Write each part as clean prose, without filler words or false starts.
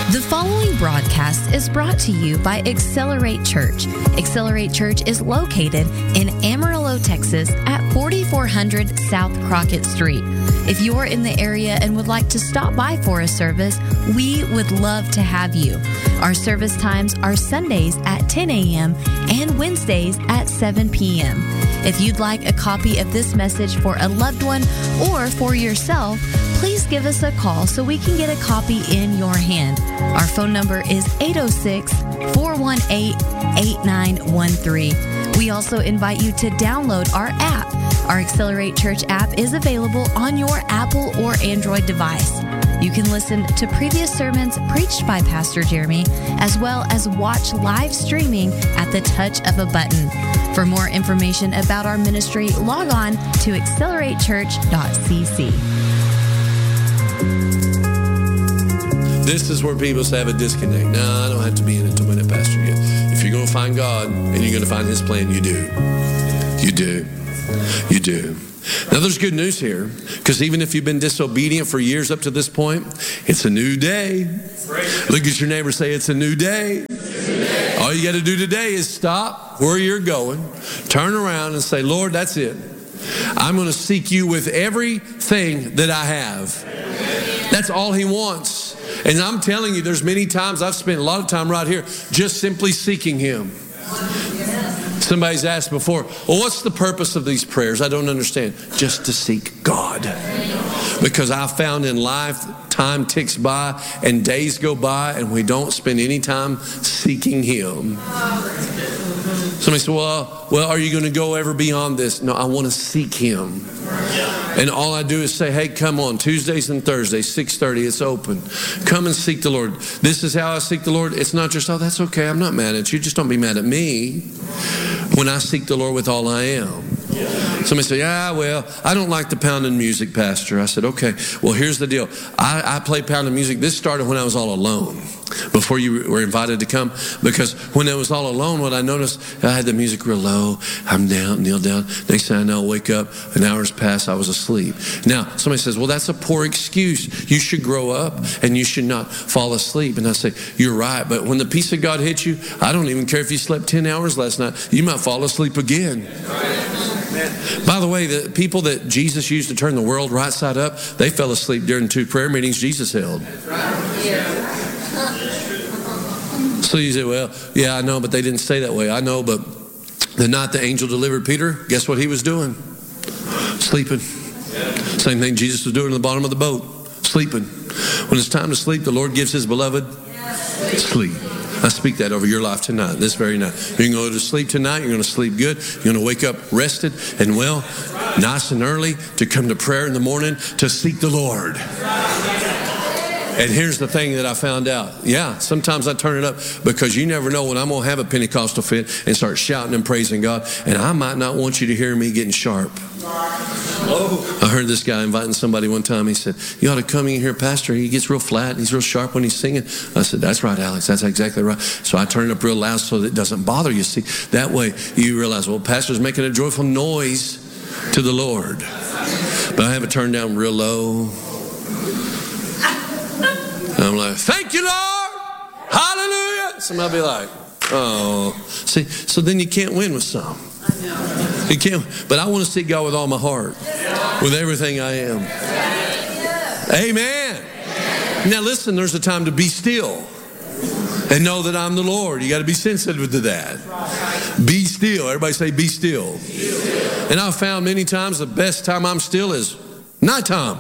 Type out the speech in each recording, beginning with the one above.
The following broadcast is brought to you by Accelerate Church. Accelerate Church is located in Amarillo, Texas at 4400 South Crockett Street. If you're in the area and would like to stop by for a service, we would love to have you. Our service times are Sundays at 10 a.m. and Wednesdays at 7 p.m. If you'd like a copy of this message for a loved one or for yourself, please give us a call so we can get a copy in your hand. Our phone number is 806-418-8913. We also invite you to download our app. Our Accelerate Church app is available on your Apple or Android device. You can listen to previous sermons preached by Pastor Jeremy, as well as watch live streaming at the touch of a button. For more information about our ministry, log on to accelerate.church.cc. This is where people have a disconnect. No, I don't have to be in it to win it, Pastor. If you're going to find God and you're going to find His plan, you do. You do. You do. Now, there's good news here, because even if you've been disobedient for years up to this point, it's a new day. Look at your neighbor, say, it's a new day. All you got to do today is stop where you're going, turn around and say, Lord, that's it. I'm going to seek you with everything that I have. That's all He wants. And I'm telling you, there's many times I've spent a lot of time right here just simply seeking Him. Somebody's asked before, well, what's the purpose of these prayers? I don't understand. Just to seek God. Because I found in life, time ticks by and days go by and we don't spend any time seeking Him. Somebody said, well, are you going to go ever beyond this? No, I want to seek Him. And all I do is say, hey, come on, Tuesdays and Thursdays, 6:30, it's open. Come and seek the Lord. This is how I seek the Lord. It's not just, oh, that's okay, I'm not mad at you. Just don't be mad at me when I seek the Lord with all I am. Somebody say, well, I don't like the pounding music, Pastor. I said, okay, well, here's the deal. I play pounding music. This started when I was all alone, before you were invited to come. Because when I was all alone, what I noticed, I had the music real low. I'm down, kneel down. Next thing I know, I wake up, an hour's passed, I was asleep. Now, somebody says, well, that's a poor excuse. You should grow up and you should not fall asleep. And I say, you're right. But when the peace of God hits you, I don't even care if you slept 10 hours last night. You might fall asleep again. By the way, the people that Jesus used to turn the world right side up, they fell asleep during 2 prayer meetings Jesus held. So you say, well, yeah, I know, but they didn't stay that way. I know, but the night the angel delivered Peter, guess what he was doing? Sleeping. Same thing Jesus was doing in the bottom of the boat, sleeping. When it's time to sleep, the Lord gives His beloved sleep. I speak that over your life tonight, this very night. You're going to go to sleep tonight. You're going to sleep good. You're going to wake up rested and well, nice and early, to come to prayer in the morning to seek the Lord. And here's the thing that I found out. Yeah, sometimes I turn it up because you never know when I'm going to have a Pentecostal fit and start shouting and praising God. And I might not want you to hear me getting sharp. I heard this guy inviting somebody one time. He said, you ought to come in here, Pastor. He gets real flat and he's real sharp when he's singing. I said, that's right, Alex. That's exactly right. So I turn it up real loud so that it doesn't bother you. See, that way you realize, well, Pastor's making a joyful noise to the Lord. But I have it turned down real low. And I'm like, thank you, Lord. Hallelujah. Somebody be like, oh. See, so then you can't win with some. You can't. But I want to seek God with all my heart, with everything I am. Amen. Now listen, there's a time to be still and know that I'm the Lord. You got to be sensitive to that. Be still. Everybody say, be still. And I've found many times the best time I'm still is nighttime.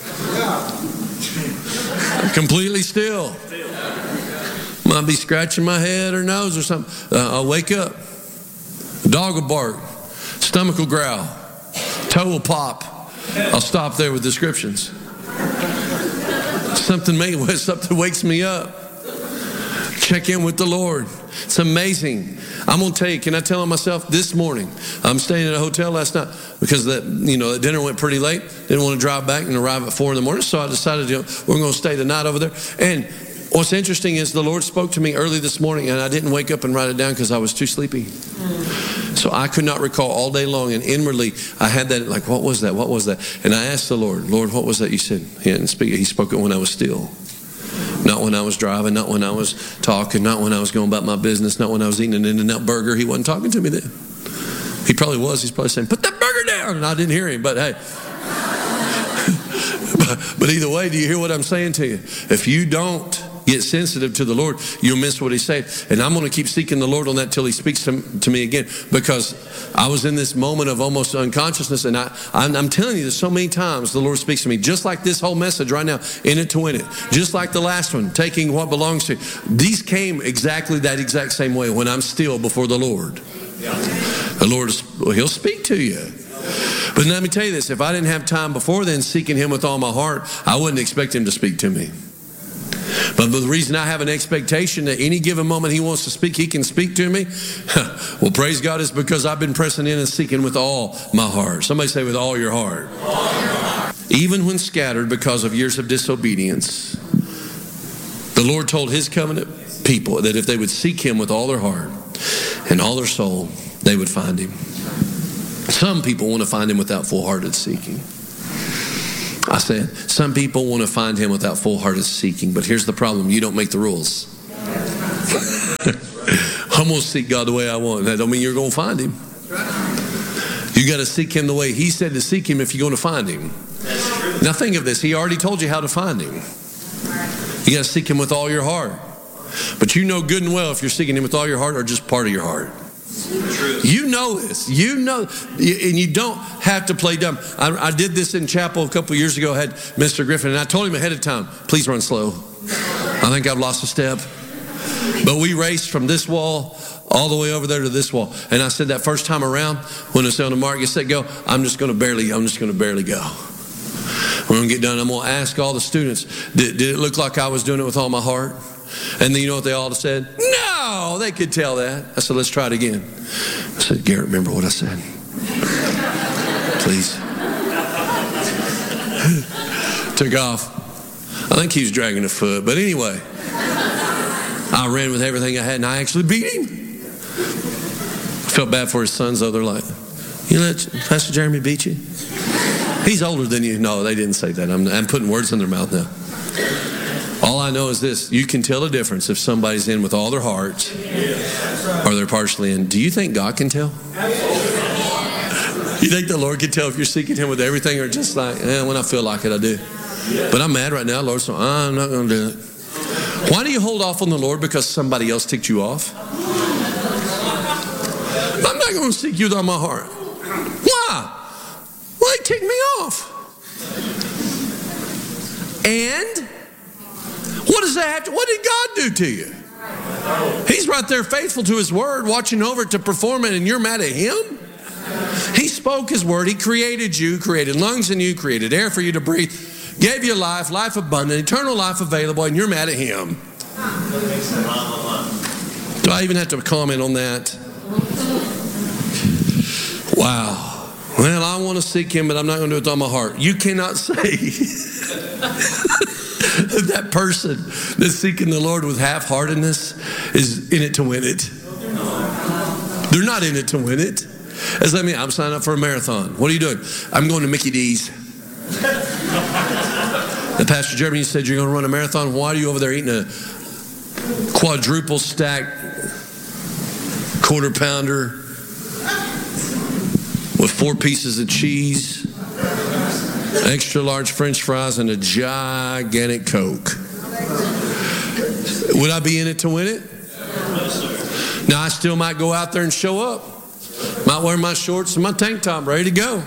I'm completely still. Might be scratching my head or nose or something. I'll wake up. Dog will bark. Stomach will growl. Toe will pop. I'll stop there with descriptions. Something wakes me up. Check in with the Lord. It's amazing. I'm going to tell you, can I tell myself this morning, I'm staying at a hotel last night because the dinner went pretty late. Didn't want to drive back and arrive at 4 a.m. So I decided we're going to stay the night over there. And what's interesting is the Lord spoke to me early this morning and I didn't wake up and write it down because I was too sleepy. So I could not recall all day long, and inwardly I had that, like, what was that? What was that? And I asked the Lord, what was that you said? He didn't speak. He spoke it when I was still. Not when I was driving, not when I was talking, not when I was going about my business, not when I was eating an In-N-Out burger. He wasn't talking to me then. He probably was. He's probably saying, put that burger down. And I didn't hear him, but hey. But either way, do you hear what I'm saying to you? If you don't get sensitive to the Lord, you'll miss what he's saying. And I'm going to keep seeking the Lord on that till he speaks to me again, because I was in this moment of almost unconsciousness, and I'm telling you, there's so many times the Lord speaks to me, just like this whole message right now, in it to win it, just like the last one, taking what belongs to you. These came exactly that exact same way when I'm still before the Lord. The Lord, he'll speak to you. But let me tell you this, if I didn't have time before then seeking him with all my heart, I wouldn't expect him to speak to me. But the reason I have an expectation that any given moment he wants to speak, he can speak to me, well, praise God, is because I've been pressing in and seeking with all my heart. Somebody say, with all your heart. Even when scattered because of years of disobedience, the Lord told his covenant people that if they would seek him with all their heart and all their soul, they would find him. Some people want to find him without full-hearted seeking. I said, some people want to find him without full-hearted seeking, but here's the problem. You don't make the rules. I'm going to seek God the way I want. That don't mean you're going to find him. You got to seek him the way he said to seek him if you're going to find him. Now think of this. He already told you how to find him. You got to seek him with all your heart. But you know good and well if you're seeking him with all your heart or just part of your heart. You know this. You know, and you don't have to play dumb. I did this in chapel a couple of years ago. I had Mr. Griffin, and I told him ahead of time, please run slow. I think I've lost a step. But we raced from this wall all the way over there to this wall. And I said that first time around, when it's on the mark, get set, go, I'm just going to barely go. When we get done, I'm going to ask all the students, did it look like I was doing it with all my heart? And then you know what they all said? No, they could tell that. I said, let's try it again. I said, Garrett, remember what I said? Please. Took off. I think he was dragging a foot. But anyway, I ran with everything I had, and I actually beat him. I felt bad for his sons, though. They're like, you let Pastor Jeremy beat you? He's older than you. No, they didn't say that. I'm putting words in their mouth now. All I know is this. You can tell the difference if somebody's in with all their heart or they're partially in. Do you think God can tell? You think the Lord can tell if you're seeking him with everything or just like, when I feel like it, I do. But I'm mad right now, Lord, so I'm not going to do it. Why do you hold off on the Lord? Because somebody else ticked you off? I'm not going to seek you with all my heart. Why? Well, they ticked me off. And what does that have to, what did God do to you? He's right there faithful to his word, watching over it to perform it, and you're mad at him? He spoke his word. He created you, created lungs in you, created air for you to breathe, gave you life, life abundant, eternal life available, and you're mad at him. Do I even have to comment on that? Wow. Well, I want to seek him, but I'm not going to do it with all my heart. You cannot say that person that's seeking the Lord with half-heartedness is in it to win it. They're not in it to win it. That's like me. I'm signing up for a marathon. What are you doing? I'm going to Mickey D's. The Pastor Jeremy said you're going to run a marathon. Why are you over there eating a quadruple stacked quarter pounder with 4 pieces of cheese, extra large French fries, and a gigantic Coke? Would I be in it to win it? Now, I still might go out there and show up. Might wear my shorts and my tank top, ready to go.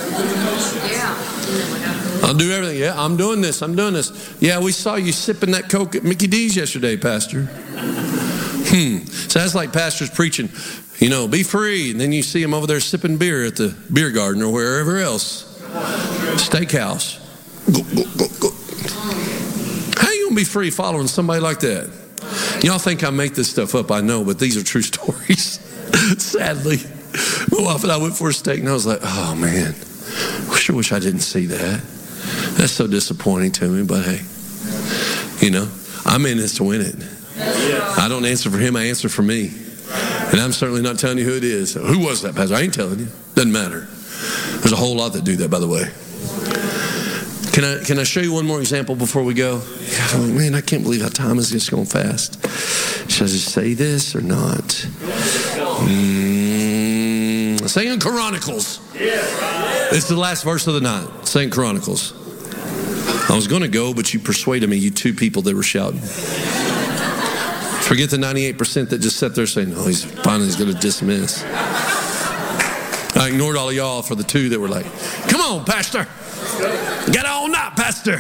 I'll do everything. Yeah, I'm doing this. Yeah, we saw you sipping that Coke at Mickey D's yesterday, Pastor. So that's like pastors preaching, be free. And then you see them over there sipping beer at the beer garden or wherever else. Steakhouse. Go. How are you going to be free following somebody like that? Y'all think I make this stuff up, I know, but these are true stories. Sadly, my wife and I went for a steak, and I was like, oh, man, I sure wish I didn't see that. That's so disappointing to me, but hey, I'm in this to win it. I don't answer for him, I answer for me. And I'm certainly not telling you who it is. Who was that, Pastor? I ain't telling you. Doesn't matter. There's a whole lot that do that, by the way. Can I show you one more example before we go? God, man, I can't believe how time is just going fast. Should I just say this or not? 2 Chronicles. It's the last verse of the night. 2 Chronicles. I was going to go, but you persuaded me, you two people that were shouting. Forget the 98% that just sat there saying, oh, he's going to dismiss. I ignored all of y'all for the two that were like, come on, Pastor. Get on up, Pastor.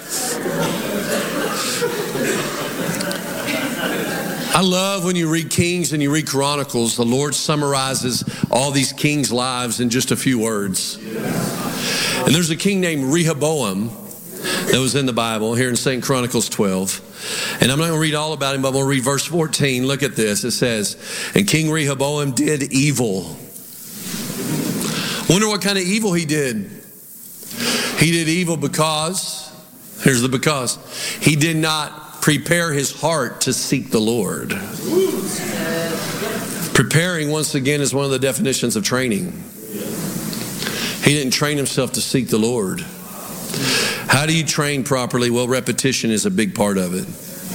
I love when you read Kings and you read Chronicles, the Lord summarizes all these kings' lives in just a few words. And there's a king named Rehoboam that was in the Bible here in 2 Chronicles 12. And I'm not going to read all about him, but I'm going to read verse 14. Look at this. It says, and King Rehoboam did evil. Wonder what kind of evil he did. He did evil because, here's the because, he did not prepare his heart to seek the Lord. Preparing, once again, is one of the definitions of training. He didn't train himself to seek the Lord. How do you train properly? Well, repetition is a big part of it.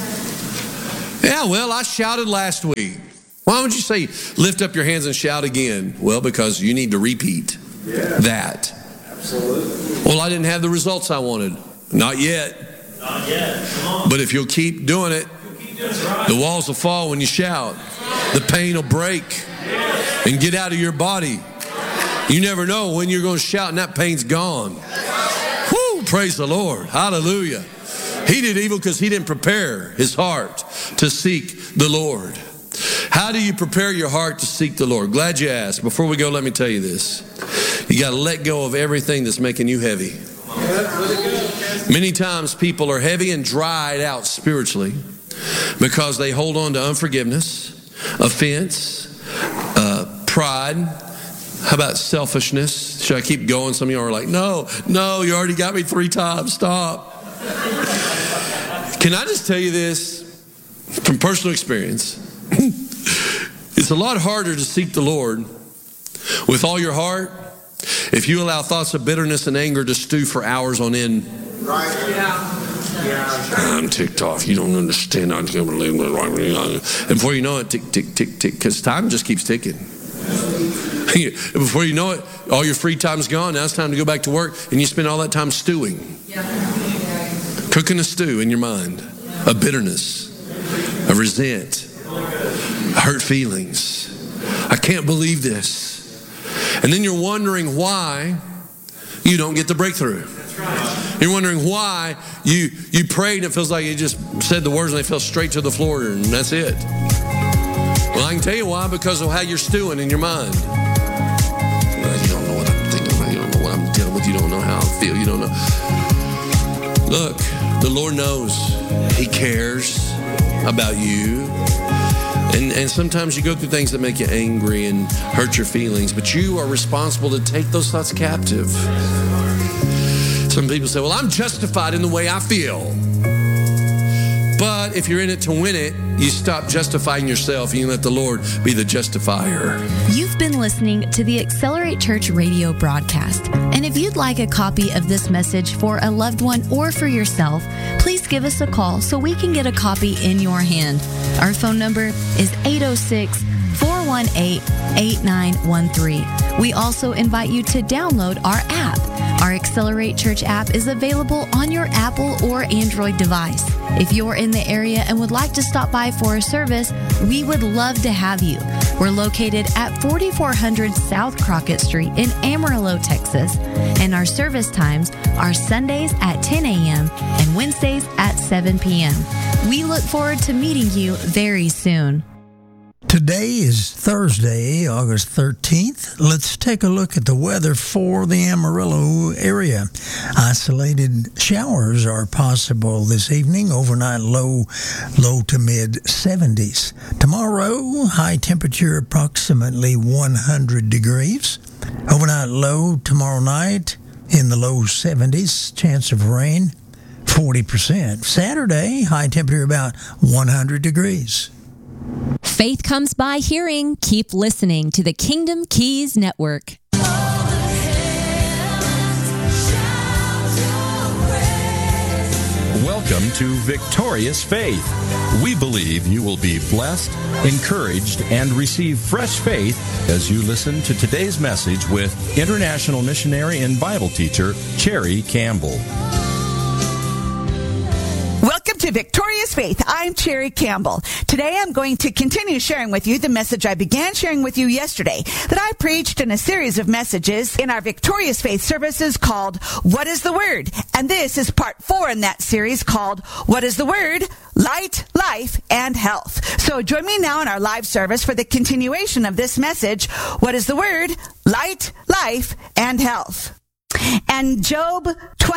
Yeah, well, I shouted last week. Why would you say, lift up your hands and shout again? Well, because you need to repeat that. Absolutely. Well, I didn't have the results I wanted. Not yet. Not yet. Come on. But if you'll keep doing it, the walls will fall when you shout. The pain will break and get out of your body. You never know when you're going to shout and that pain's gone. Woo! Praise the Lord. Hallelujah. He did evil because he didn't prepare his heart to seek the Lord. How do you prepare your heart to seek the Lord? Glad you asked. Before we go, let me tell you this. You got to let go of everything that's making you heavy. Many times people are heavy and dried out spiritually because they hold on to unforgiveness, offense, pride. How about selfishness? Should I keep going? Some of you are like, no, you already got me 3 times. Stop. Can I just tell you this from personal experience? It's a lot harder to seek the Lord with all your heart if you allow thoughts of bitterness and anger to stew for hours on end. Right. I'm ticked off. You don't understand. I can't believe it. And before you know it, tick, tick, tick, tick, because time just keeps ticking. Before you know it, all your free time's gone. Now it's time to go back to work, and you spend all that time stewing. Cooking a stew in your mind of bitterness, of resent, hurt feelings. I can't believe this. And then you're wondering why you don't get the breakthrough. You're wondering why you prayed and it feels like you just said the words and they fell straight to the floor and that's it. Well, I can tell you why, because of how you're stewing in your mind. Well, you don't know what I'm thinking about. You don't know what I'm dealing with. You don't know how I feel. You don't know. Look, the Lord knows. He cares about you. And sometimes you go through things that make you angry and hurt your feelings, but you are responsible to take those thoughts captive. Some people say, well, I'm justified in the way I feel. But if you're in it to win it, you stop justifying yourself and you let the Lord be the justifier. You've been listening to the Accelerate Church radio broadcast. And if you'd like a copy of this message for a loved one or for yourself, please give us a call so we can get a copy in your hand. Our phone number is 806-418-8913. We also invite you to download our app. Our Accelerate Church app is available on your Apple or Android device. If you're in the area and would like to stop by for a service, we would love to have you. We're located at 4400 South Crockett Street in Amarillo, Texas. And our service times are Sundays at 10 a.m. and Wednesdays at 7 p.m. We look forward to meeting you very soon. Today is Thursday, August 13th. Let's take a look at the weather for the Amarillo area. Isolated showers are possible this evening. Overnight low to mid 70s. Tomorrow, high temperature approximately 100 degrees. Overnight low tomorrow night in the low 70s. Chance of rain 40%. Saturday, high temperature about 100 degrees. Faith comes by hearing. Keep listening to the Kingdom Keys Network. Welcome to Victorious Faith. We believe you will be blessed, encouraged, and receive fresh faith as you listen to today's message with international missionary and Bible teacher Cherry Campbell. Welcome to Victorious Faith. I'm Cherry Campbell. Today I'm going to continue sharing with you the message I began sharing with you yesterday that I preached in a series of messages in our Victorious Faith services called What is the Word? And this is part 4 in that series called What is the Word? Light, Life, and Health. So join me now in our live service for the continuation of this message, What is the Word? Light, Life, and Health. And Job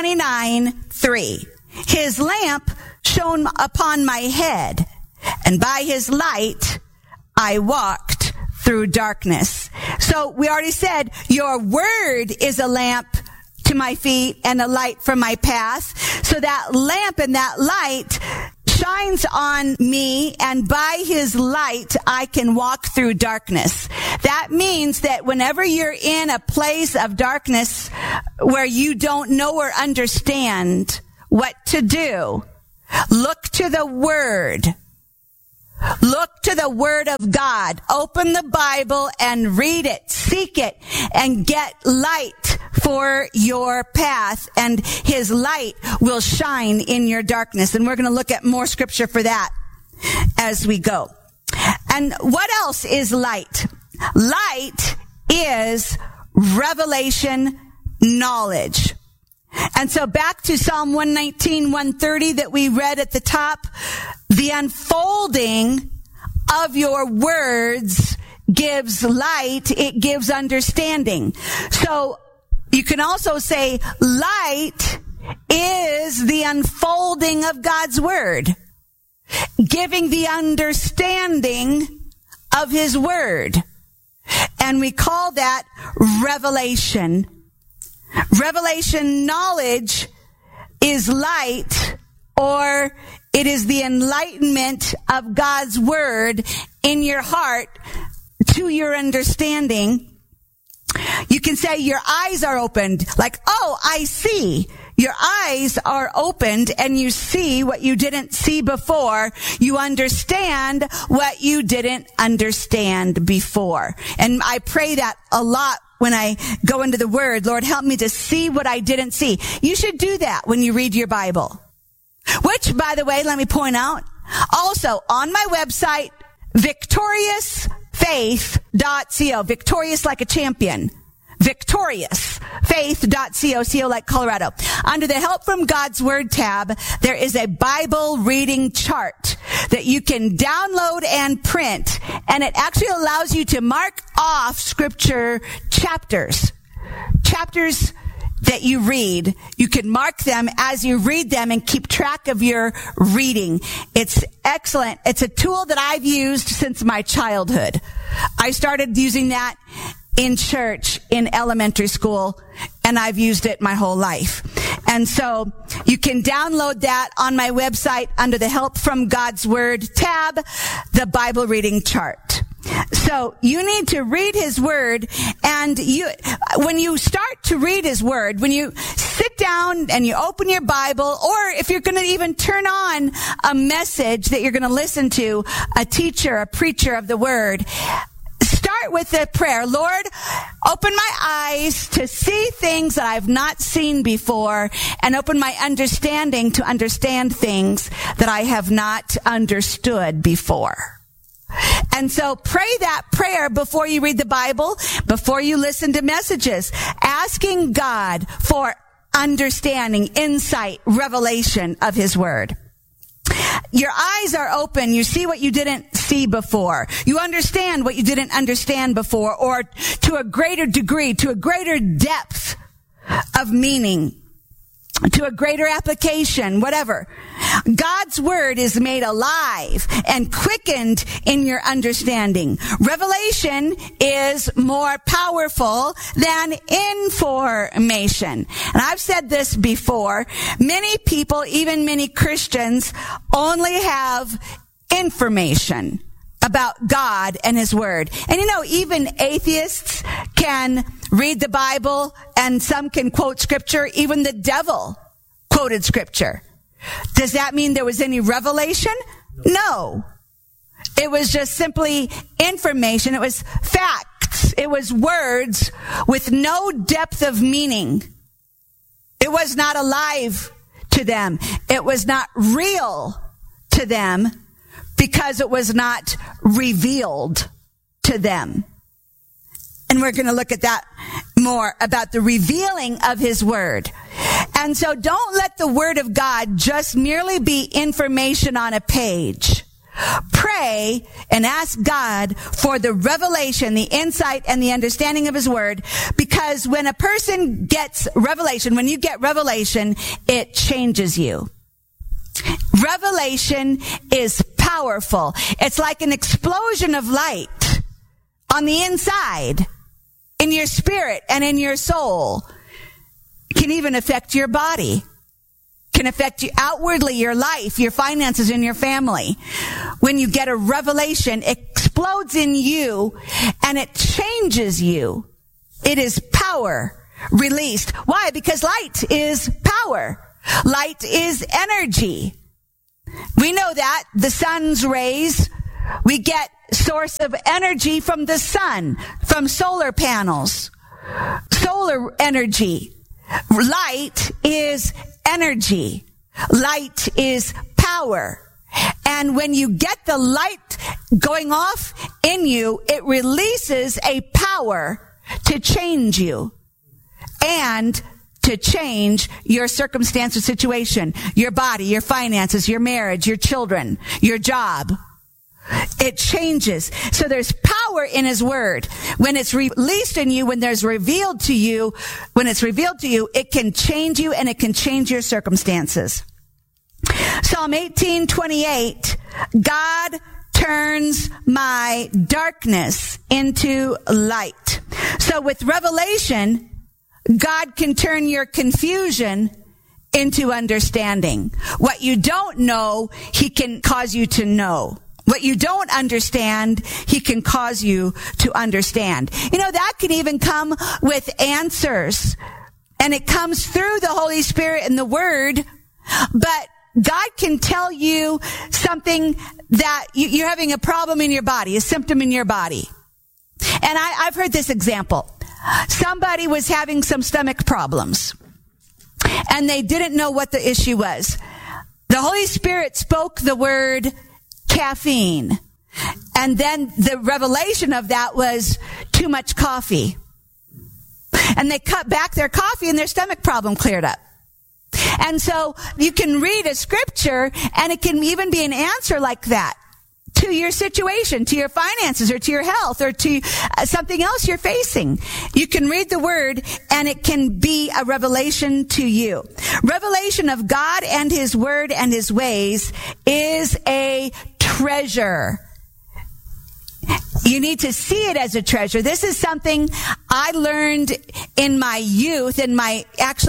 29:3. His lamp shone upon my head, and by his light I walked through darkness. So we already said your word is a lamp to my feet and a light for my path. So that lamp and that light shines on me, and by his light I can walk through darkness. That means that whenever you're in a place of darkness where you don't know or understand what to do, look to the Word. Look to the Word of God. Open the Bible and read it. Seek it and get light for your path, and his light will shine in your darkness. And we're going to look at more scripture for that as we go. And what else is light? Light is revelation knowledge. And so back to Psalm 119, 130 that we read at the top, the unfolding of your words gives light, it gives understanding. So you can also say light is the unfolding of God's word, giving the understanding of his word. And we call that revelation. Revelation knowledge is light, or it is the enlightenment of God's word in your heart to your understanding. You can say your eyes are opened, like, oh, I see. Your eyes are opened and you see what you didn't see before. You understand what you didn't understand before. And I pray that a lot when I go into the Word. Lord, help me to see what I didn't see. You should do that when you read your Bible. Which, by the way, let me point out, also on my website, victoriousfaith.co, victorious like a champion, victoriousfaith.co, CO like Colorado. Under the Help from God's Word tab, there is a Bible reading chart that you can download and print, and it actually allows you to mark off scripture chapters that you read. You can mark them as you read them and keep track of your reading. It's excellent. It's a tool that I've used since my childhood. I started using that in church, in elementary school, and I've used it my whole life. And so you can download that on my website under the Help from God's Word tab, the Bible reading chart. So you need to read his word, and when you start to read his word, when you sit down and you open your Bible, or if you're going to even turn on a message that you're going to listen to, a teacher, a preacher of the word, start with a prayer. Lord, open my eyes to see things that I've not seen before, and open my understanding to understand things that I have not understood before. And so pray that prayer before you read the Bible, before you listen to messages, asking God for understanding, insight, revelation of his word. Your eyes are open. You see what you didn't see before. You understand what you didn't understand before, or to a greater degree, to a greater depth of meaning, to a greater application, whatever. God's word is made alive and quickened in your understanding. Revelation is more powerful than information. And I've said this before. Many people, even many Christians, only have information about God and his word. And even atheists can read the Bible, and some can quote scripture. Even the devil quoted scripture. Does that mean there was any revelation? No. It was just simply information. It was facts. It was words with no depth of meaning. It was not alive to them. It was not real to them because it was not revealed to them. And we're going to look at that more about the revealing of his word. And so don't let the word of God just merely be information on a page. Pray and ask God for the revelation, the insight, and the understanding of his word, because when a person gets revelation, when you get revelation, it changes you. Revelation is powerful. It's like an explosion of light on the inside, in your spirit and in your soul. It can even affect your body. Can affect you outwardly, your life, your finances, and your family. When you get a revelation, it explodes in you and it changes you. It is power released. Why? Because light is power. Light is energy. We know that the sun's rays, we get source of energy from the sun, from solar panels, solar energy. Light is energy. Light is power. And when you get the light going off in you, it releases a power to change you and to change your circumstance or situation, your body, your finances, your marriage, your children, your job. It changes. So there's power in his word. When it's released in you, when there's revealed to you, when it's revealed to you, it can change you and it can change your circumstances. Psalm 18:28, God turns my darkness into light. So with revelation, God can turn your confusion into understanding. What you don't know, he can cause you to know. What you don't understand, he can cause you to understand. You know, that can even come with answers. And it comes through the Holy Spirit and the Word. But God can tell you something that you're having a problem in your body, a symptom in your body. And I've heard this example. Somebody was having some stomach problems. And they didn't know what the issue was. The Holy Spirit spoke the word caffeine. And then the revelation of that was too much coffee. And they cut back their coffee and their stomach problem cleared up. And so you can read a scripture and it can even be an answer like that to your situation, to your finances, or to your health, or to something else you're facing. You can read the word and it can be a revelation to you. Revelation of God and his word and his ways is a treasure. You need to see it as a treasure. This is something I learned in my youth, in my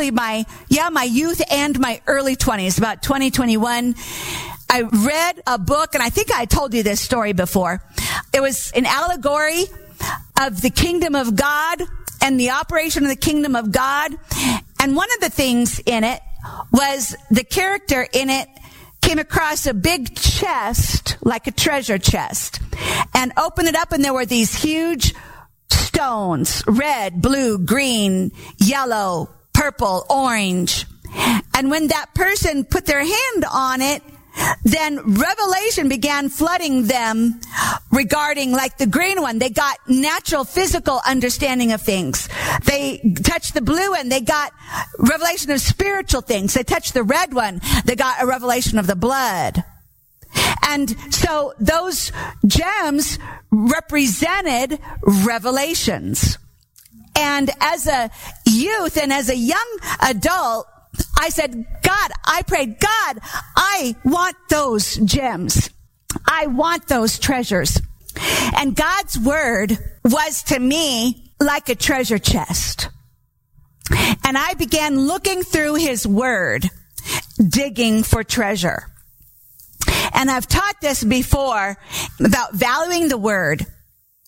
youth and my early 20s, about 2021. I read a book, and I think I told you this story before. It was an allegory of the kingdom of God and the operation of the kingdom of God. And one of the things in it was the character in it came across a big chest, like a treasure chest, and opened it up, and there were these huge stones, red, blue, green, yellow, purple, orange. And when that person put their hand on it, then revelation began flooding them regarding, like the green one, they got natural physical understanding of things. They touched the blue one, they got revelation of spiritual things. They touched the red one, they got a revelation of the blood. And so those gems represented revelations. And as a youth and as a young adult, I said, God, I prayed, God, I want those gems. I want those treasures. And God's word was to me like a treasure chest. And I began looking through his word, digging for treasure. And I've taught this before about valuing the word.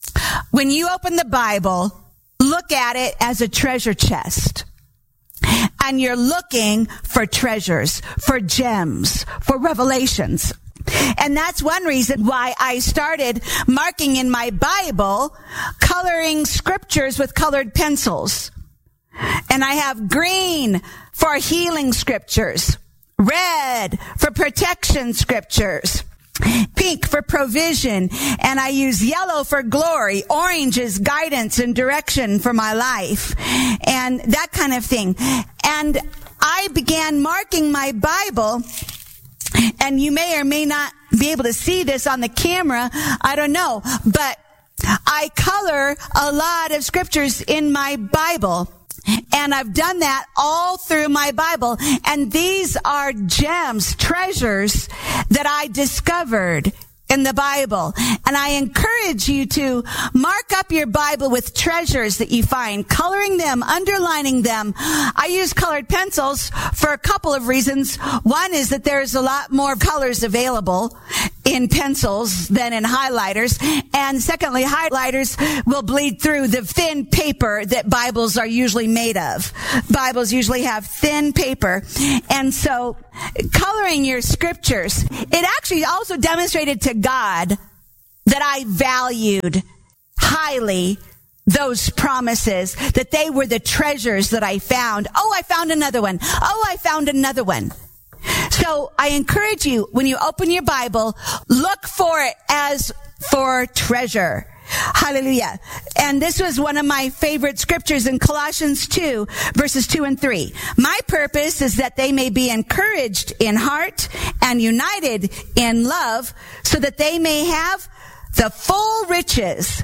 When you open the Bible, look at it as a treasure chest. and you're looking for treasures, for gems, for revelations. And that's one reason why I started marking in my Bible, coloring scriptures with colored pencils. And I have green for healing scriptures, red for protection scriptures, pink for provision, and I use yellow for glory. Orange is guidance and direction for my life, and that kind of thing. And I began marking my Bible, and you may or may not be able to see this on the camera, I don't know, but I color a lot of scriptures in my Bible. And I've done that all through my Bible. And these are gems, treasures that I discovered in the Bible. And I encourage you to mark up your Bible with treasures that you find, coloring them, underlining them. I use colored pencils for a couple of reasons. One is that there's a lot more colors available in pencils than in highlighters. And secondly, highlighters will bleed through the thin paper that Bibles are usually made of. Bibles usually have thin paper. And so coloring your scriptures, it actually also demonstrated to God that I valued highly those promises, that they were the treasures that I found. Oh, I found another one. Oh, I found another one. So I encourage you, when you open your Bible, look for it as for treasure. Hallelujah. And this was one of my favorite scriptures in Colossians 2, verses 2 and 3. My purpose is that they may be encouraged in heart and united in love, so that they may have the full riches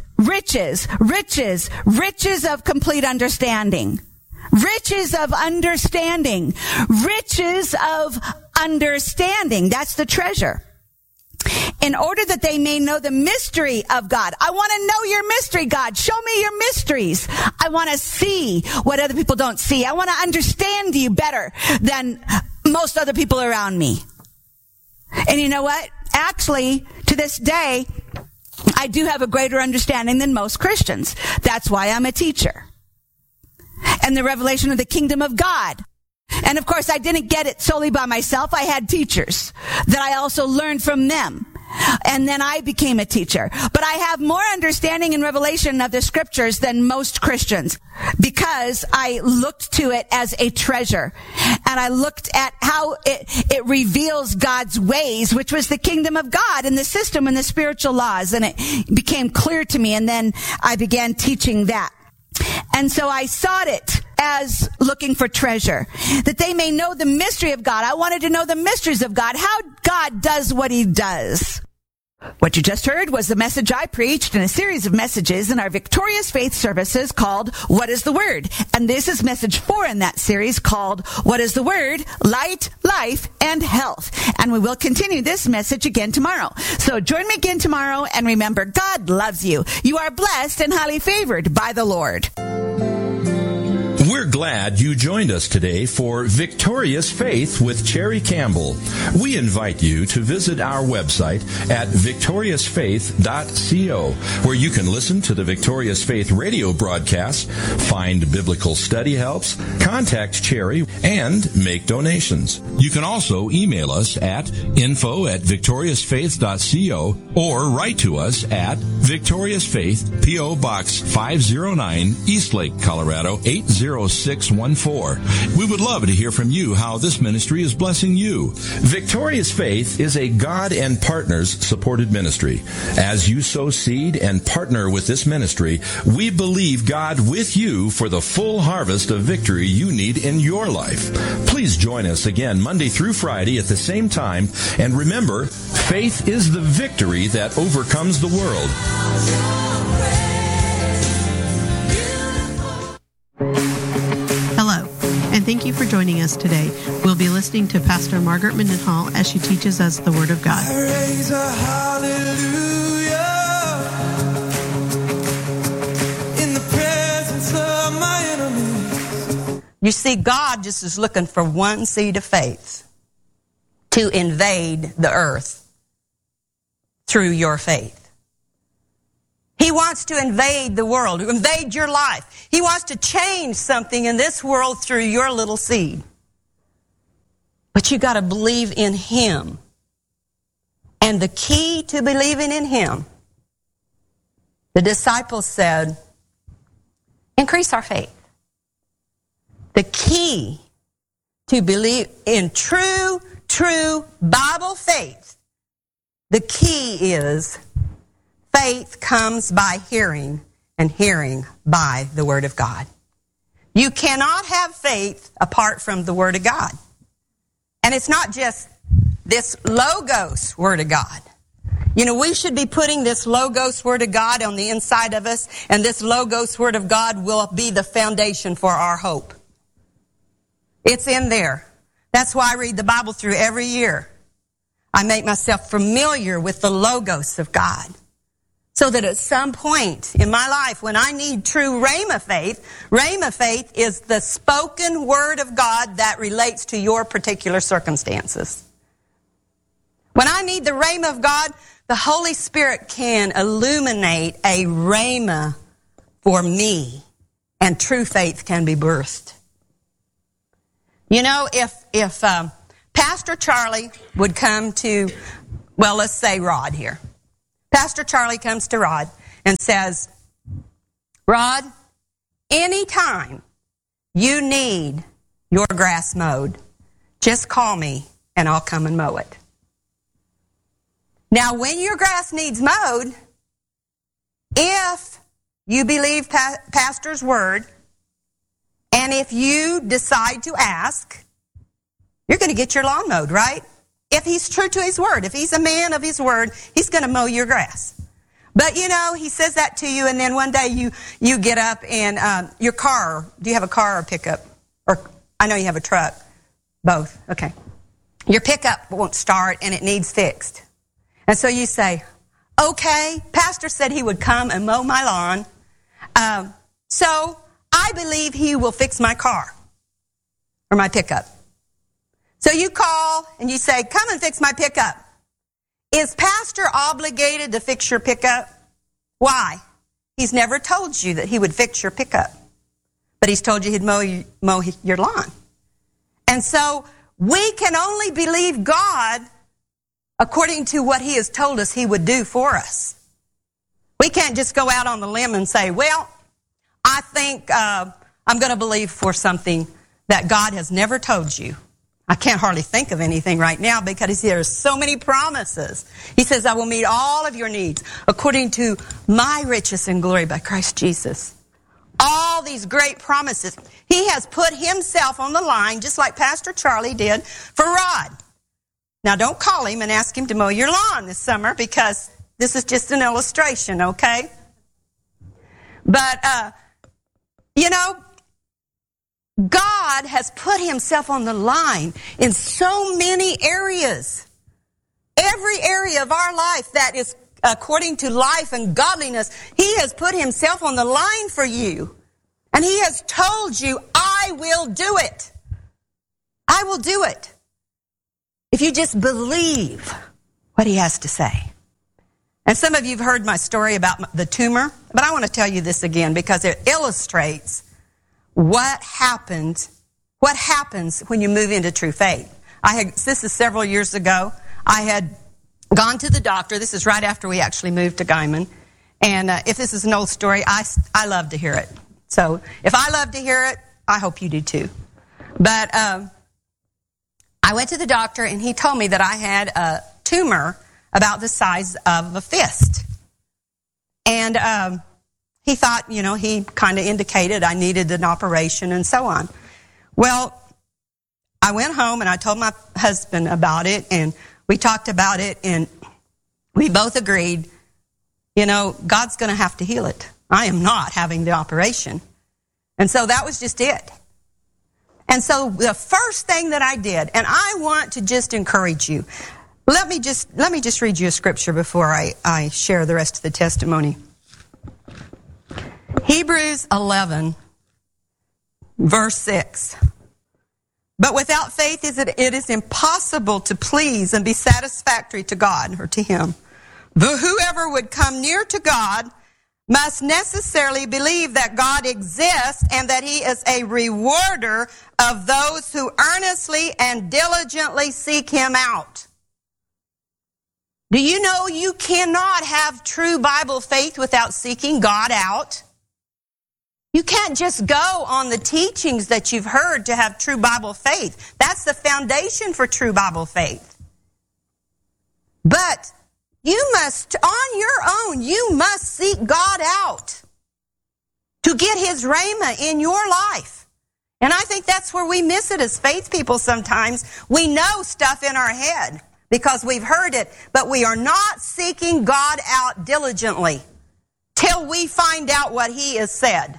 of complete understanding. Riches of understanding. Riches of understanding. That's the treasure. In order that they may know the mystery of God. I want to know your mystery, God. Show me your mysteries. I want to see what other people don't see. I want to understand you better than most other people around me. And you know what? Actually, to this day, I do have a greater understanding than most Christians. That's why I'm a teacher. And the revelation of the kingdom of God. And of course, I didn't get it solely by myself. I had teachers that I also learned from them. And then I became a teacher. But I have more understanding and revelation of the scriptures than most Christians, because I looked to it as a treasure. And I looked at how it reveals God's ways, which was the kingdom of God and the system and the spiritual laws. And it became clear to me. And then I began teaching that. And so I sought it as looking for treasure, that they may know the mystery of God. I wanted to know the mysteries of God, how God does what he does. What you just heard was the message I preached in a series of messages in our Victorious Faith services called What is the Word? And this is message 4 in that series called What is the Word? Light, Life, and Health. And we will continue this message again tomorrow. So join me again tomorrow, and remember, God loves you. You are blessed and highly favored by the Lord. We're glad you joined us today for Victorious Faith with Cherry Campbell. We invite you to visit our website at victoriousfaith.co, where you can listen to the Victorious Faith radio broadcasts, find biblical study helps, contact Cherry, and make donations. You can also email us at info@victoriousfaith.co or write to us at Victorious Faith, P.O. Box 509, Eastlake, Colorado 80614. We would love to hear from you how this ministry is blessing you. Victorious Faith is a God and Partners supported ministry. As you sow seed and partner with this ministry, we believe God with you for the full harvest of victory you need in your life. Please join us again Monday through Friday at the same time. And remember, faith is the victory that overcomes the world. Hello, and thank you for joining us today. We'll be listening to Pastor Margaret Mendenhall as she teaches us the Word of God. I raise a hallelujah in the presence of my enemies. You see, God just is looking for one seed of faith to invade the earth through your faith. He wants to invade the world, invade your life. He wants to change something in this world through your little seed. But you got to believe in him. And the key to believing in him, the disciples said, increase our faith. The key to believe in true Bible faith, the key is faith comes by hearing, and hearing by the Word of God. You cannot have faith apart from the Word of God. And it's not just this Logos Word of God. You know, we should be putting this Logos Word of God on the inside of us, and this Logos Word of God will be the foundation for our hope. It's in there. That's why I read the Bible through every year. I make myself familiar with the Logos of God, so that at some point in my life, when I need true Rhema faith is the spoken Word of God that relates to your particular circumstances. When I need the Rhema of God, the Holy Spirit can illuminate a Rhema for me, and true faith can be birthed. You know, if Pastor Charlie would come to, well, let's say Rod here. Pastor Charlie comes to Rod and says, Rod, anytime you need your grass mowed, just call me and I'll come and mow it. Now, when your grass needs mowed, if you believe Pastor's word, and if you decide to ask, you're going to get your lawn mowed, right? If he's true to his word, if he's a man of his word, he's going to mow your grass. But, you know, he says that to you, and then one day you get up and your car, do you have a car or a pickup? Or I know you have a truck. Both. Okay. Your pickup won't start, and it needs fixed. And so you say, okay, Pastor said he would come and mow my lawn, so I believe he will fix my car or my pickup. So you call and you say, come and fix my pickup. Is Pastor obligated to fix your pickup? Why? He's never told you that he would fix your pickup, but he's told you he'd mow your lawn. And so we can only believe God according to what he has told us he would do for us. We can't just go out on the limb and say, well, I think I'm going to believe for something that God has never told you. I can't hardly think of anything right now because there's so many promises. He says, I will meet all of your needs according to my riches and glory by Christ Jesus. All these great promises. He has put himself on the line, just like Pastor Charlie did for Rod. Now, don't call him and ask him to mow your lawn this summer, because this is just an illustration, okay? But, you know, God has put himself on the line in so many areas. Every area of our life that is according to life and godliness, he has put himself on the line for you. And he has told you, I will do it. I will do it. If you just believe what he has to say. And some of you have heard my story about the tumor, but I want to tell you this again because it illustrates what happens when you move into true faith. This is several years ago. I had gone to the doctor. This is right after we actually moved to Guyman. And if this is an old story, I love to hear it. So if I love to hear it, I hope you do too. But I went to the doctor, and he told me that I had a tumor about the size of a fist. And he thought, you know, he kind of indicated I needed an operation and so on. Well, I went home and I told my husband about it, and we talked about it, and we both agreed, you know, God's going to have to heal it. I am not having the operation. And so that was just it. And so the first thing that I did, and I want to just encourage you, let me just read you a scripture before I share the rest of the testimony. Hebrews 11, verse 6. But without faith it is impossible to please and be satisfactory to God or to him. But whoever would come near to God must necessarily believe that God exists and that he is a rewarder of those who earnestly and diligently seek him out. Do you know you cannot have true Bible faith without seeking God out? You can't just go on the teachings that you've heard to have true Bible faith. That's the foundation for true Bible faith. But you must, on your own, you must seek God out to get his rhema in your life. And I think that's where we miss it as faith people sometimes. We know stuff in our head because we've heard it, but we are not seeking God out diligently till we find out what he has said.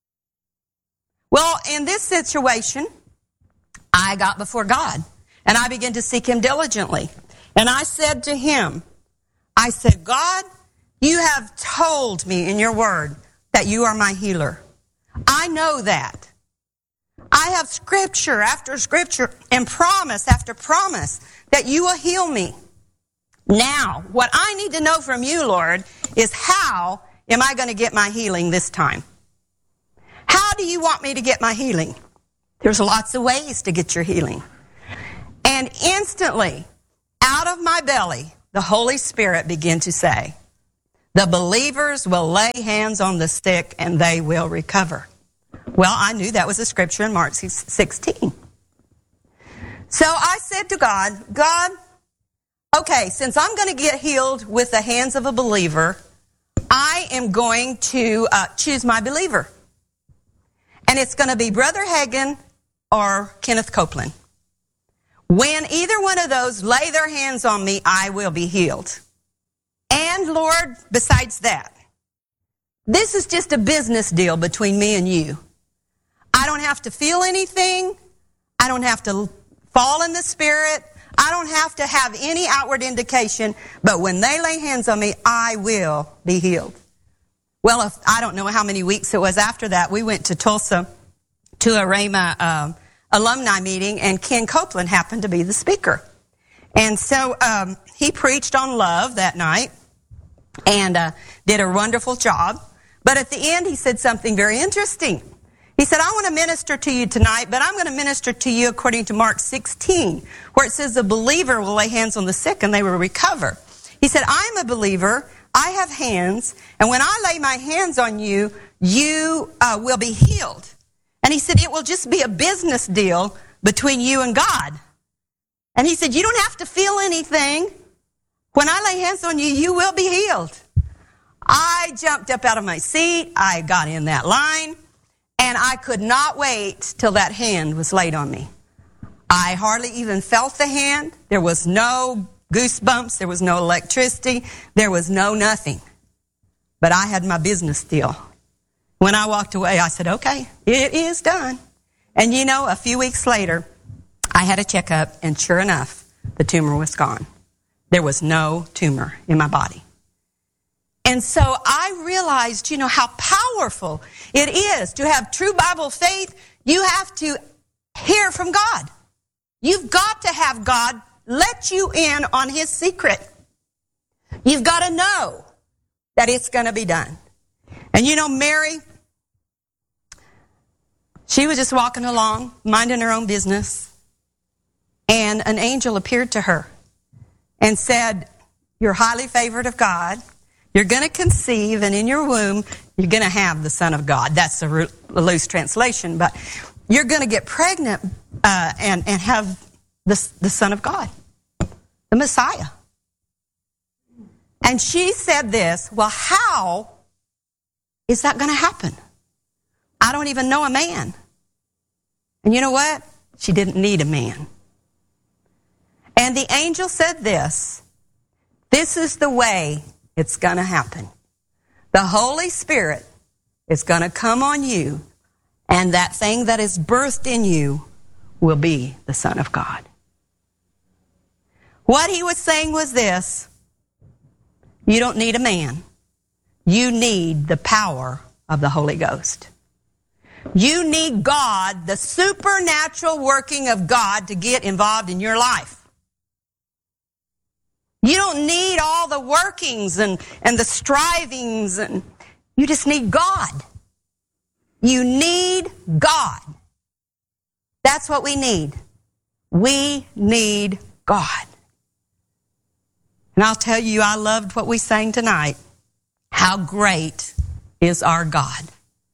Well, in this situation, I got before God and I began to seek him diligently. And I said to him, I said, God, you have told me in your word that you are my healer. I know that. I have scripture after scripture and promise after promise that you will heal me. Now, what I need to know from you, Lord, is how am I going to get my healing this time? How do you want me to get my healing? There's lots of ways to get your healing. And instantly, out of my belly, the Holy Spirit began to say, the believers will lay hands on the sick and they will recover. Well, I knew that was a scripture in Mark 16. So I said to God, okay, since I'm going to get healed with the hands of a believer, I am going to choose my believer. And it's going to be Brother Hagin or Kenneth Copeland. When either one of those lay their hands on me, I will be healed. And Lord, besides that, this is just a business deal between me and you. I don't have to feel anything. I don't have to fall in the Spirit. I don't have to have any outward indication. But when they lay hands on me, I will be healed. Well, I don't know how many weeks it was after that, we went to Tulsa to a Rhema alumni meeting, and Ken Copeland happened to be the speaker. And so he preached on love that night and did a wonderful job. But at the end, he said something very interesting. He said, I want to minister to you tonight, but I'm going to minister to you according to Mark 16, where it says the believer will lay hands on the sick and they will recover. He said, I'm a believer. I have hands, and when I lay my hands on you, you will be healed. And he said, it will just be a business deal between you and God. And he said, you don't have to feel anything. When I lay hands on you, you will be healed. I jumped up out of my seat. I got in that line, and I could not wait till that hand was laid on me. I hardly even felt the hand. There was no goosebumps. There was no electricity. There was no nothing. But I had my business deal. When I walked away, I said, okay, it is done. And you know, a few weeks later, I had a checkup, and sure enough, the tumor was gone. There was no tumor in my body. And so I realized, you know, how powerful it is to have true Bible faith. You have to hear from God. You've got to have God let you in on his secret. You've got to know that it's going to be done. And you know, Mary, she was just walking along, minding her own business, and an angel appeared to her and said, you're highly favored of God. You're going to conceive, and in your womb, you're going to have the Son of God. That's a loose translation, but you're going to get pregnant and have the Son of God, the Messiah. And she said this, well, how is that going to happen? I don't even know a man. And you know what? She didn't need a man. And the angel said this is the way it's going to happen. The Holy Spirit is going to come on you, and that thing that is birthed in you will be the Son of God. What he was saying was this: you don't need a man. You need the power of the Holy Ghost. You need God, the supernatural working of God, to get involved in your life. You don't need all the workings and the strivings and You just need God. You need God. That's what we need. We need God. And I'll tell you, I loved what we sang tonight. How great is our God.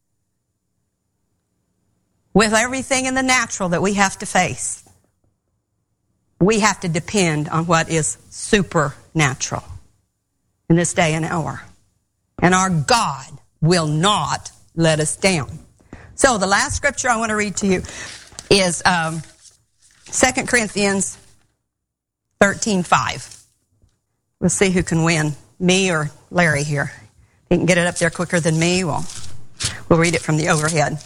With everything in the natural that we have to face, we have to depend on what is supernatural in this day and hour. And our God will not let us down. So the last scripture I want to read to you is 2 Corinthians 13:5. We'll see who can win, me or Larry here. He can get it up there quicker than me. We'll read it from the overhead.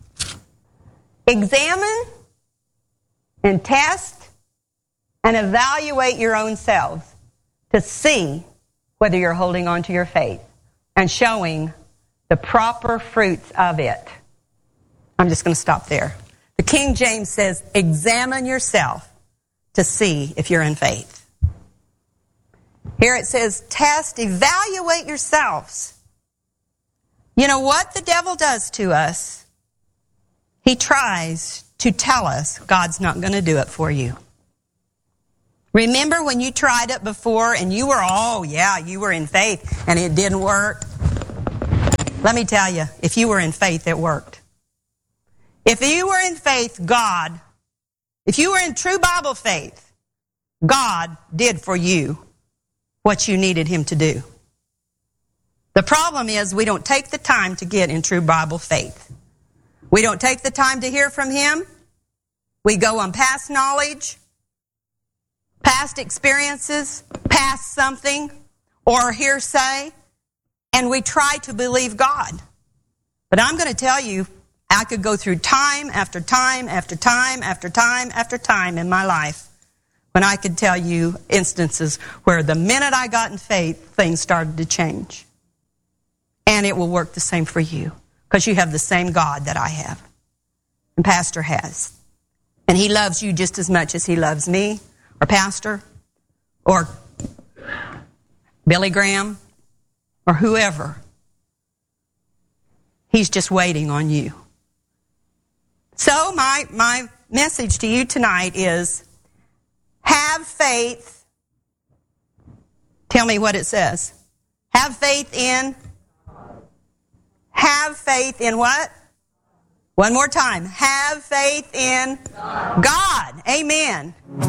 Examine and test and evaluate your own selves to see whether you're holding on to your faith and showing the proper fruits of it. I'm just going to stop there. The King James says, examine yourself to see if you're in faith. Here it says, test, evaluate yourselves. You know what the devil does to us? He tries to tell us God's not going to do it for you. Remember when you tried it before and you were, you were in faith and it didn't work? Let me tell you, if you were in faith, it worked. If you were in faith, if you were in true Bible faith, God did for you what you needed him to do. The problem is we don't take the time to get in true Bible faith. We don't take the time to hear from him. We go on past knowledge, past experiences, past something, or hearsay, and we try to believe God. But I'm going to tell you, I could go through time after time after time after time after time in my life when I could tell you instances where the minute I got in faith, things started to change. And it will work the same for you because you have the same God that I have and Pastor has. And he loves you just as much as he loves me or Pastor or Billy Graham or whoever. He's just waiting on you. So my message to you tonight is have faith. Tell me what it says. Have faith in what? One more time. Have faith in God. Amen.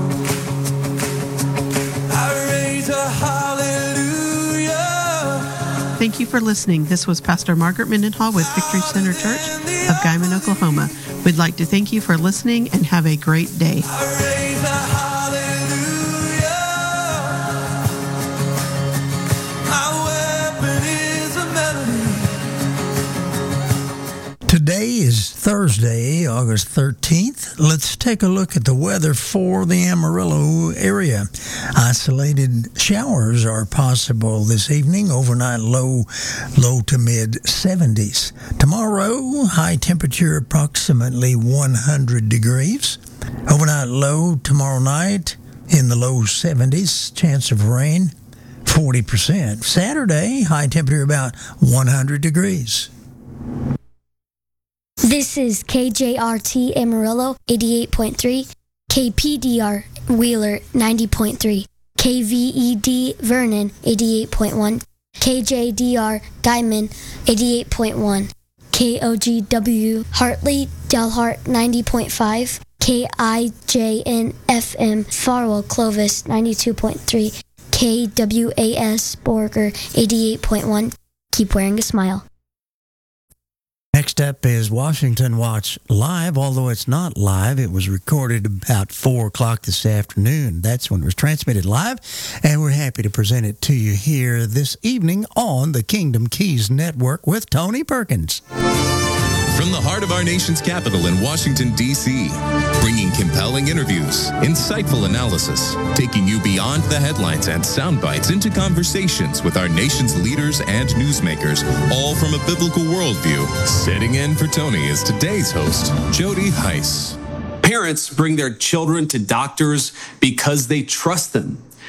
I raise a hallelujah. Thank you for listening. This was Pastor Margaret Mendenhall with Victory Center Church of Guyman, Oklahoma. We'd like to thank you for listening and have a great day. I raise a hallelujah. My weapon is a melody. Today is Thursday, August 13th. Let's take a look at the weather for the Amarillo area. Isolated showers are possible this evening. Overnight low to mid 70s. Tomorrow, high temperature approximately 100 degrees. Overnight low tomorrow night in the low 70s. Chance of rain 40%. Saturday, high temperature about 100 degrees. This is KJRT Amarillo 88.3, KPDR Wheeler 90.3, KVED Vernon 88.1, KJDR Guyman 88.1, KOGW Hartley Dalhart 90.5, KIJN FM Farwell Clovis 92.3, KWAS Borger 88.1. Keep wearing a smile. Next up is Washington Watch Live, although it's not live. It was recorded about 4 o'clock this afternoon. That's when it was transmitted live, and we're happy to present it to you here this evening on the Kingdom Keys Network with Tony Perkins. From the heart of our nation's capital in Washington, D.C., bringing compelling interviews, insightful analysis, taking you beyond the headlines and sound bites into conversations with our nation's leaders and newsmakers, all from a biblical worldview. Sitting in for Tony is today's host, Jody Heiss. Parents bring their children to doctors because they trust them.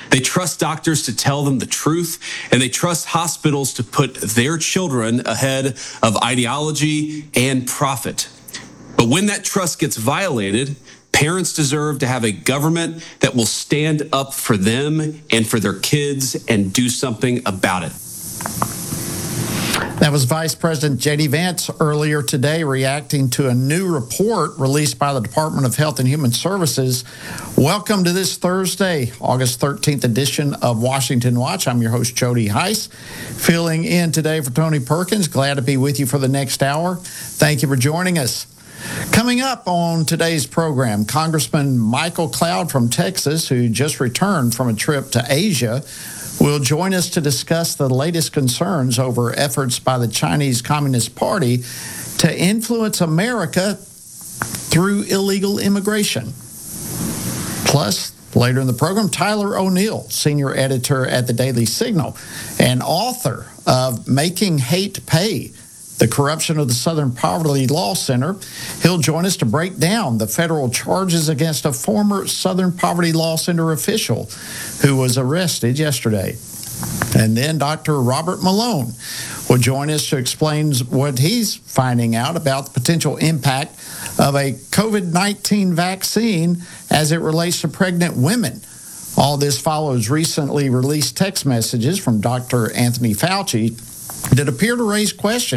They trust doctors to tell them the truth, and they trust hospitals to put their children ahead of ideology and profit. But when that trust gets violated, parents deserve to have a government that will stand up for them and for their kids and do something about it. That was Vice President J.D. Vance earlier today reacting to a new report released by the Department of Health and Human Services. Welcome to this Thursday, August 13th edition of Washington Watch. I'm your host, Jody Heiss, filling in today for Tony Perkins. Glad to be with you for the next hour. Thank you for joining us. Coming up on today's program, Congressman Michael Cloud from Texas, who just returned from a trip to Asia, will join us to discuss the latest concerns over efforts by the Chinese Communist Party to influence America through illegal immigration. Plus, later in the program, Tyler O'Neill, senior editor at the Daily Signal and author of Making Hate Pay, the Corruption of the Southern Poverty Law Center. He'll join us to break down the federal charges against a former Southern Poverty Law Center official who was arrested yesterday. And then Dr. Robert Malone will join us to explain what he's finding out about the potential impact of a COVID-19 vaccine as it relates to pregnant women. All this follows recently released text messages from Dr. Anthony Fauci that appear to raise questions